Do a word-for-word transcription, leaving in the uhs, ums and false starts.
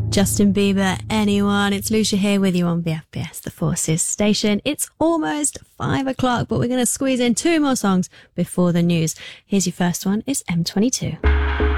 Justin Bieber, Anyone. It's Lucia here with you on B F B S, the Forces station. It's almost five o'clock, but we're going to squeeze in two more songs before the news. Here's your first one. It's M twenty-two.